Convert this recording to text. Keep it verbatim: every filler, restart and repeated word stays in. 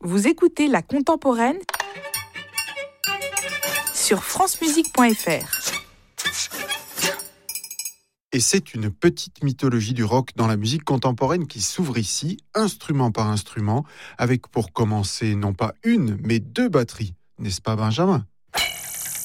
Vous écoutez La Contemporaine sur francemusique point f r. Et c'est une petite mythologie du rock dans la musique contemporaine qui s'ouvre ici, instrument par instrument, avec pour commencer non pas une, mais deux batteries. N'est-ce pas, Benjamin ?